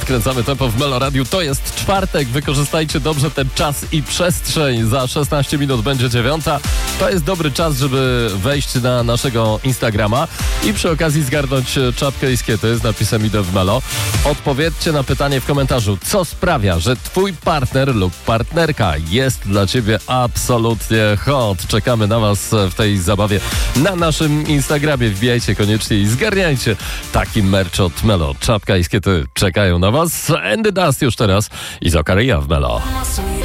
Odkręcamy tempo w Melo Radiu. To jest czwartek. Wykorzystajcie dobrze ten czas i przestrzeń. Za 16 minut będzie 9. To jest dobry czas, żeby wejść na naszego Instagrama i przy okazji zgarnąć czapkę i skiety z napisem Idę w Melo. Odpowiedzcie na pytanie w komentarzu. Co sprawia, że twój partner lub partnerka jest dla ciebie absolutnie hot? Czekamy na was w tej zabawie na naszym Instagramie. Wbijajcie koniecznie i zgarniajcie taki merch od Melo. Czapka i skiety czekają na was. Andy Dust już teraz i Zakaria w Melo.